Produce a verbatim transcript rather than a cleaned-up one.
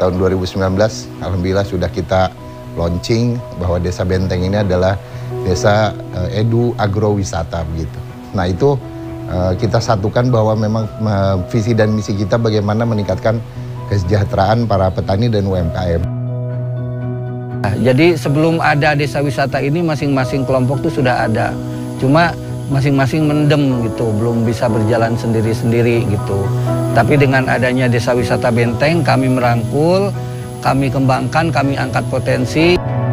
tahun dua ribu sembilan belas, alhamdulillah sudah kita launching bahwa Desa Benteng ini adalah desa uh, edu agrowisata begitu. Nah itu uh, kita satukan bahwa memang uh, visi dan misi kita bagaimana meningkatkan kesejahteraan para petani dan U M K M. Jadi sebelum ada desa wisata ini masing-masing kelompok tuh sudah ada. Cuma masing-masing mendem gitu, belum bisa berjalan sendiri-sendiri gitu. Tapi dengan adanya desa wisata Benteng kami merangkul, kami kembangkan, kami angkat potensi.